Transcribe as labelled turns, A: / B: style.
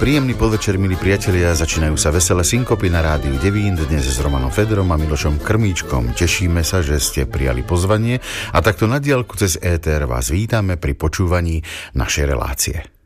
A: Príjemný podvečer, milí priatelia, začínajú sa veselé synkopy na rádiu Devín, dnes s Romanom Federom a Milošom Krmíčkom. Tešíme sa, že ste prijali pozvanie a takto na diaľku cez éter vás vítame pri počúvaní našej relácie.